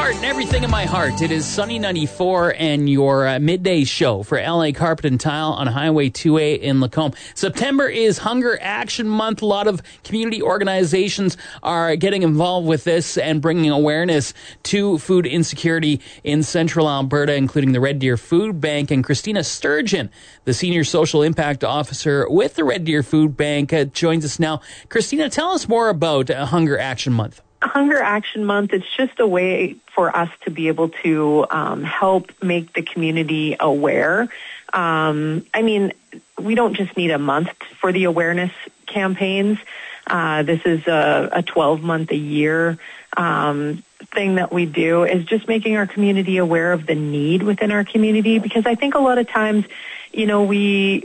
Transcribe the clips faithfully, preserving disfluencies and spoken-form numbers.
heart and everything in my heart. It is Sunny ninety-four and your uh, midday show for L A Carpet and Tile on Highway two A in Lacombe. September is Hunger Action Month. A lot of community organizations are getting involved with this and bringing awareness to food insecurity in central Alberta, including the Red Deer Food Bank. And Christina Sturgeon, the Senior Social Impact Officer with the Red Deer Food Bank, uh, joins us now. Christina, tell us more about uh, Hunger Action Month. Hunger Action Month, it's just a way for us to be able to um, help make the community aware. Um, I mean, we don't just need a month for the awareness campaigns. Uh, this is a twelve-month a year um, thing that we do, is just making our community aware of the need within our community, because I think a lot of times, you know, we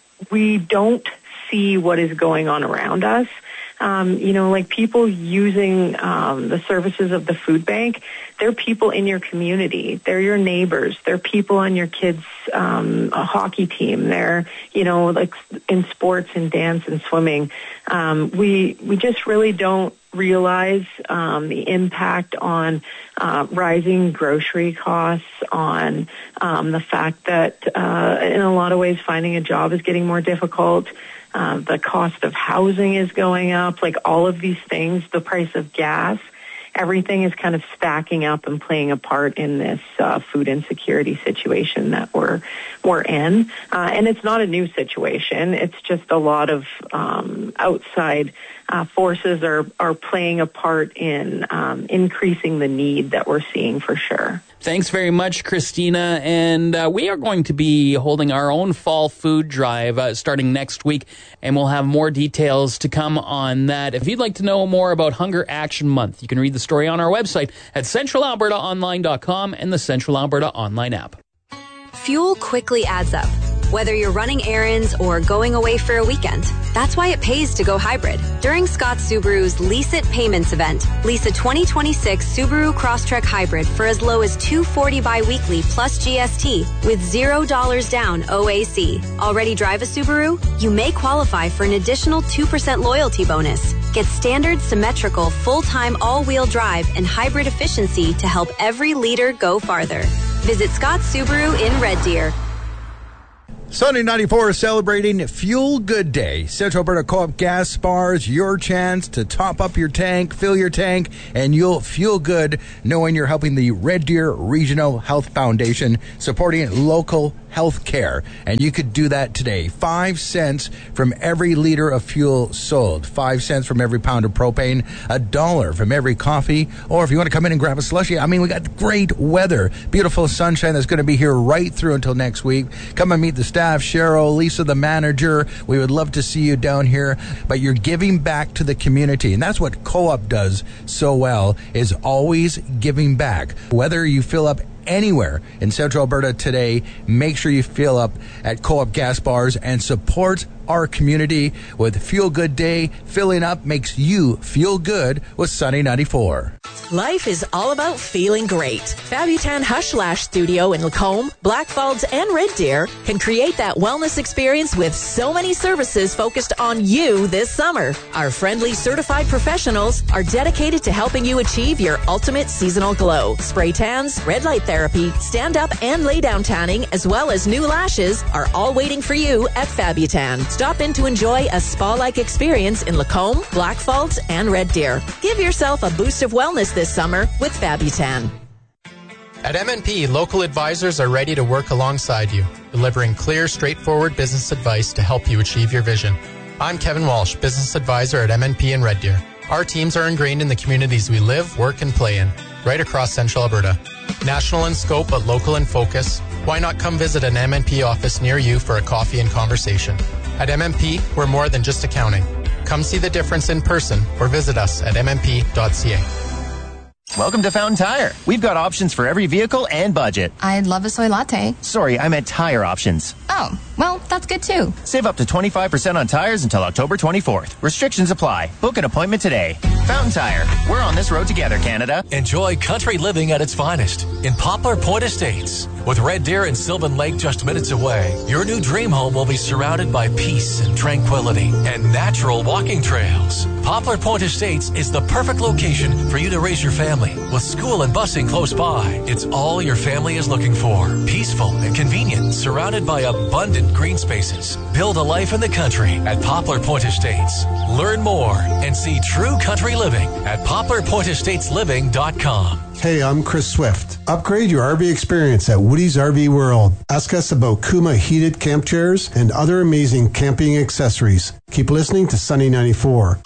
we don't see what is going on around us. Um, you know, like people using um, the services of the food bank, they're people in your community. They're your neighbors. They're people on your kids' um, a hockey team. They're, you know, like in sports and dance and swimming. Um, we we just really don't realize um, the impact on uh, rising grocery costs, on um, the fact that uh, in a lot of ways finding a job is getting more difficult. Uh, the cost of housing is going up, like all of these things, the price of gas, everything is kind of stacking up and playing a part in this uh, food insecurity situation that we're we're in. Uh, and it's not a new situation. It's just a lot of um, outside uh, forces are, are playing a part in um, increasing the need that we're seeing for sure. Thanks very much, Christina. And uh, we are going to be holding our own fall food drive uh, starting next week, and we'll have more details to come on that. If you'd like to know more about Hunger Action Month, you can read the story on our website at central alberta online dot com and the Central Alberta Online app. Fuel quickly adds up. Whether you're running errands or going away for a weekend, that's why it pays to go hybrid. During Scott Subaru's Lease It Payments event, lease a twenty twenty-six Subaru Crosstrek Hybrid for as low as two hundred forty dollars bi-weekly plus G S T with zero dollars down O A C. Already drive a Subaru? You may qualify for an additional two percent loyalty bonus. Get standard, symmetrical, full-time all-wheel drive and hybrid efficiency to help every leader go farther. Visit Scott Subaru in Red Deer. Sunny ninety-four is celebrating Fuel Good Day. Central Alberta Co-op Gas Bars, your chance to top up your tank, fill your tank, and you'll feel good knowing you're helping the Red Deer Regional Health Foundation, supporting local health care. And you could do that today. Five cents from every liter of fuel sold. Five cents from every pound of propane. A dollar from every coffee. Or if you want to come in and grab a slushie, I mean, we got great weather. Beautiful sunshine that's going to be here right through until next week. Come and meet the staff. Cheryl, Lisa, the manager. We would love to see you down here. But you're giving back to the community. And that's what Co-op does so well, is always giving back. Whether you fill up anywhere in Central Alberta today, make sure you fill up at Co-op Gas Bars and support our community with Fuel Good Day. Filling up makes you feel good with Sunny ninety-four. Life is all about feeling great. Fabutan Hush Lash Studio in Lacombe, Blackfalds, and Red Deer can create that wellness experience with so many services focused on you this summer. Our friendly certified professionals are dedicated to helping you achieve your ultimate seasonal glow. Spray tans, red light therapy, stand-up and lay-down tanning, as well as new lashes are all waiting for you at Fabutan. Stop in to enjoy a spa-like experience in Lacombe, Blackfalds, and Red Deer. Give yourself a boost of wellness this summer with Fabutan. At M N P, local advisors are ready to work alongside you, delivering clear, straightforward business advice to help you achieve your vision. I'm Kevin Walsh, business advisor at M N P in Red Deer. Our teams are ingrained in the communities we live, work, and play in, right across Central Alberta. National in scope, but local in focus. Why not come visit an M N P office near you for a coffee and conversation? At M N P, we're more than just accounting. Come see the difference in person or visit us at m n p dot c a. Welcome to Fountain Tire. We've got options for every vehicle and budget. I'd love a soy latte. Sorry, I meant tire options. Oh, well, that's good too. Save up to twenty-five percent on tires until October twenty-fourth. Restrictions apply. Book an appointment today. Fountain Tire. We're on this road together, Canada. Enjoy country living at its finest in Poplar Point Estates. With Red Deer and Sylvan Lake just minutes away, your new dream home will be surrounded by peace and tranquility and natural walking trails. Poplar Point Estates is the perfect location for you to raise your family family. With school and busing close by, it's all your family is looking for. Peaceful and convenient, surrounded by abundant green spaces. Build a life in the country at Poplar Point Estates. Learn more and see true country living at poplar point estates living dot com. Hey, I'm Chris Swift. Upgrade your R V experience at Woody's R V World. Ask us about Kuma heated camp chairs and other amazing camping accessories. Keep listening to Sunny ninety-four.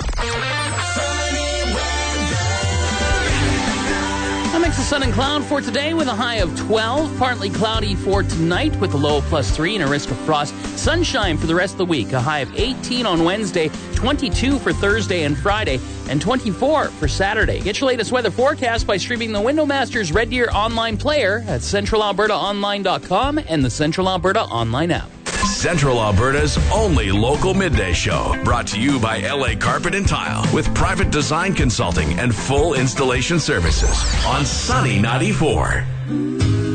A mix of sun and cloud for today with a high of twelve. Partly cloudy for tonight with a low of plus three and a risk of frost. Sunshine for the rest of the week. A high of eighteen on Wednesday, twenty-two for Thursday and Friday, and twenty-four for Saturday. Get your latest weather forecast by streaming the Windowmasters Red Deer online player at central alberta online dot com and the Central Alberta online app. Central Alberta's only local midday show, brought to you by L A Carpet and Tile, with private design consulting and full installation services on Sunny ninety-four.